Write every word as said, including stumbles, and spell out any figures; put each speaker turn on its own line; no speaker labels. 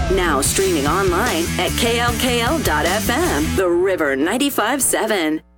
Now streaming online at K L K L dot F M, The River ninety-five point seven.